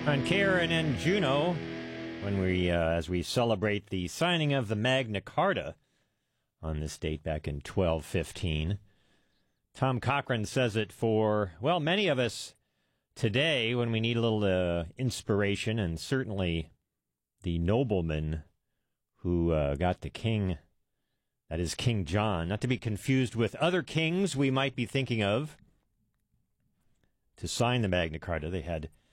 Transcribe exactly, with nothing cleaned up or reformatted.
On Karen and Juno, when we, uh, as we celebrate the signing of the Magna Carta on this date back in twelve fifteen. Tom Cochrane says it for, well, many of us today when we need a little uh, inspiration, and certainly the nobleman who uh, got the king, that is King John, not to be confused with other kings we might be thinking of, to sign the Magna Carta. They had